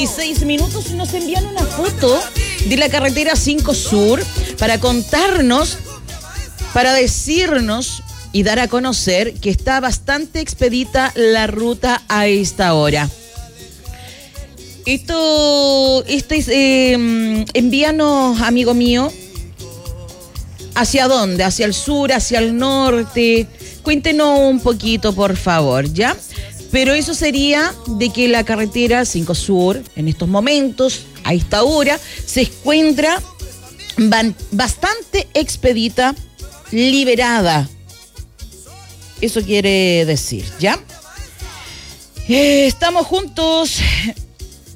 6 minutos y nos envían una foto de la carretera 5 Sur para contarnos, para decirnos y dar a conocer que está bastante expedita la ruta a esta hora. Esto es, envíanos, amigo mío, ¿hacia dónde? ¿Hacia el sur, hacia el norte? Cuéntenos un poquito, por favor, ¿ya? Pero eso sería de que la carretera 5 Sur, en estos momentos, a esta hora, se encuentra bastante expedita, liberada. Eso quiere decir, ¿ya? Estamos juntos